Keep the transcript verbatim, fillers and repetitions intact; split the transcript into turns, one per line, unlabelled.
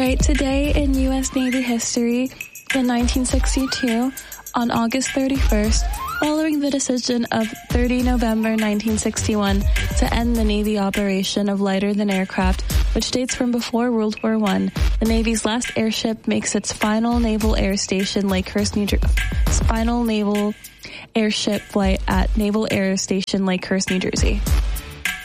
Right, today in U S Navy history, in nineteen sixty-two, on August thirty-first, following the decision of the thirtieth of November nineteen sixty-one to end the Navy operation of lighter-than aircraft, which dates from before World War One, the Navy's last airship makes its final naval air station Lakehurst, New Jersey. Final naval airship flight at Naval Air Station Lakehurst, New Jersey.